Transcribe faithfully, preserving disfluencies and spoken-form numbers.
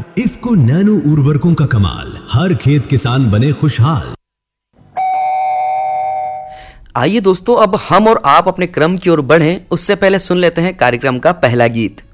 IFFCO nano उर्वरकों का कमाल, हर खेत किसान बने खुशहाल। आइए दोस्तों, अब हम और आप अपने क्रम की ओर बढ़ें, उससे पहले सुन लेते हैं कार्यक्रम का पहला गीत।